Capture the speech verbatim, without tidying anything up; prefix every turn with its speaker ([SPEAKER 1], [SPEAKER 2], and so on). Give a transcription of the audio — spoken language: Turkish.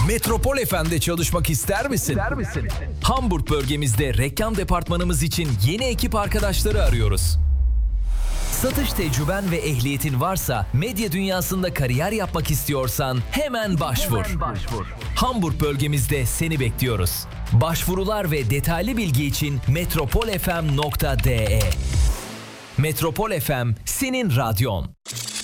[SPEAKER 1] Metropol F M'de çalışmak ister misin? İster misin? Hamburg bölgemizde reklam departmanımız için yeni ekip arkadaşları arıyoruz. Satış tecrüben ve ehliyetin varsa, medya dünyasında kariyer yapmak istiyorsan hemen başvur. Hemen başvur. Hamburg bölgemizde seni bekliyoruz. Başvurular ve detaylı bilgi için metropol f m nokta d e. Metropol F M senin radyon.